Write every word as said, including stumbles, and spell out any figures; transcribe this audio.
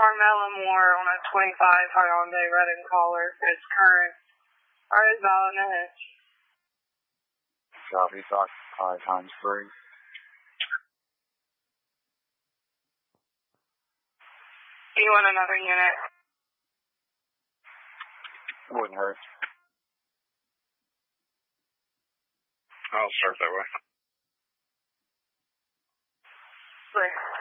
Carmela Moore on a twenty-five Hyundai red and collar. It's current. Or is valid in a hitch. Copy, talk five times three. Do you want another unit? Wouldn't hurt. I'll start that way. Three.